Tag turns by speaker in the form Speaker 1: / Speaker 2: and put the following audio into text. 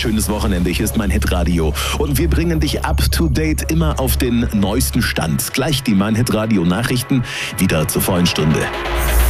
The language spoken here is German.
Speaker 1: schönes Wochenende. Hier ist mein Hitradio. Und wir bringen dich up to date, immer auf den neuesten Stand. Gleich die Mein Hitradio Nachrichten, wieder zur vollen Stunde.